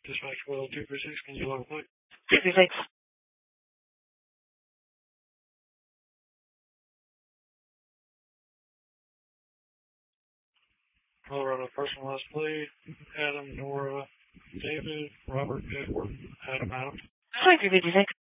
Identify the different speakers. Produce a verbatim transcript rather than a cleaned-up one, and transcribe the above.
Speaker 1: Dispatch Will two three six, can you log a flight?
Speaker 2: two three six.
Speaker 1: Colorado personalized plate, Adam, Nora, David, Robert, Edward, Adam, Adam.
Speaker 2: twenty-three fifty-six.